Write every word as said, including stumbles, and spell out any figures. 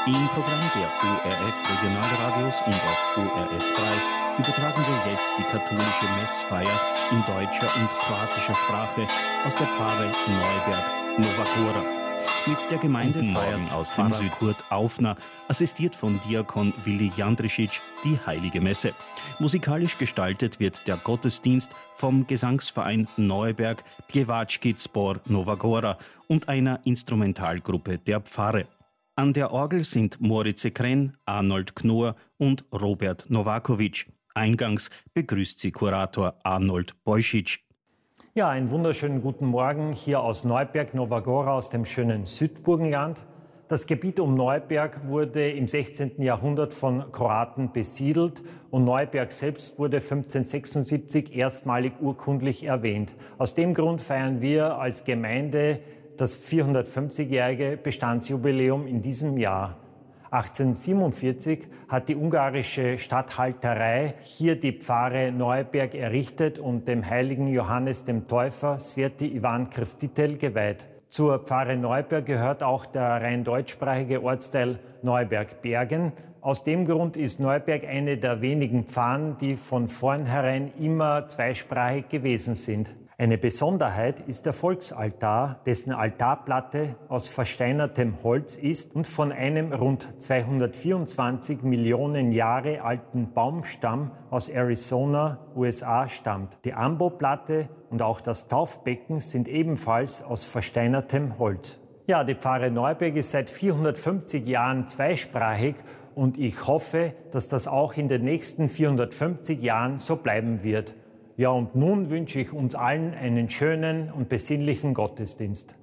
Im Programm der O R F Regionalradios und auf O R F drei übertragen wir jetzt die katholische Messfeier in deutscher und kroatischer Sprache aus der Pfarre Neuberg, Nova Gora. Mit der Gemeinde feiert aus dem Süd Kurt Aufner, assistiert von Diakon Willi Jandricic, die Heilige Messe. Musikalisch gestaltet wird der Gottesdienst vom Gesangsverein Neuberg Pjevački Zbor Nova Gora und einer Instrumentalgruppe der Pfarre. An der Orgel sind Moritz Kren, Arnold Knorr und Robert Novakovic. Eingangs begrüßt sie Kurator Arnold Bojšić. Ja, einen wunderschönen guten Morgen hier aus Neuberg, Nova Gora, aus dem schönen Südburgenland. Das Gebiet um Neuberg wurde im sechzehnten Jahrhundert von Kroaten besiedelt und Neuberg selbst wurde fünfzehnhundertsechsundsiebzig erstmalig urkundlich erwähnt. Aus dem Grund feiern wir als Gemeinde das vierhundertfünfzigjährige Bestandsjubiläum in diesem Jahr. achtzehnhundertsiebenundvierzig hat die ungarische Statthalterei hier die Pfarre Neuberg errichtet und dem heiligen Johannes dem Täufer Sveti Ivan Krstitelj geweiht. Zur Pfarre Neuberg gehört auch der rein deutschsprachige Ortsteil Neuberg-Bergen. Aus dem Grund ist Neuberg eine der wenigen Pfarren, die von vornherein immer zweisprachig gewesen sind. Eine Besonderheit ist der Volksaltar, dessen Altarplatte aus versteinertem Holz ist und von einem rund zweihundertvierundzwanzig Millionen Jahre alten Baumstamm aus Arizona, U S A, stammt. Die Ambo-Platte und auch das Taufbecken sind ebenfalls aus versteinertem Holz. Ja, die Pfarre Neuberg ist seit vierhundertfünfzig Jahren zweisprachig und ich hoffe, dass das auch in den nächsten vierhundertfünfzig Jahren so bleiben wird. Ja, und nun wünsche ich uns allen einen schönen und besinnlichen Gottesdienst.